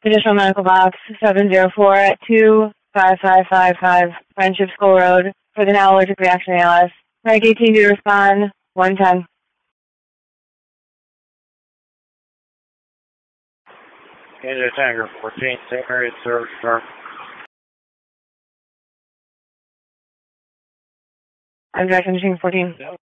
Additional medical box 704 at 25555 Friendship School Road for the now allergic reaction ALS. Medic 18 to respond 110. India Tiger 14, same area service start. I'm directing machine 14.